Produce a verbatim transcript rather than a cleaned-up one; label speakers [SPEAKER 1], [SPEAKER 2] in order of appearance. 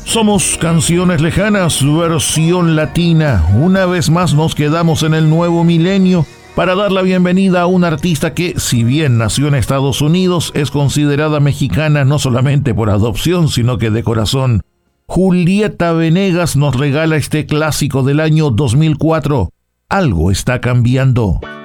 [SPEAKER 1] Somos Canciones Lejanas, versión latina. Una vez más nos quedamos en el nuevo milenio para dar la bienvenida a una artista que, si bien nació en Estados Unidos, es considerada mexicana no solamente por adopción, sino que de corazón. Julieta Venegas nos regala este clásico del año dos mil cuatro. Algo está cambiando.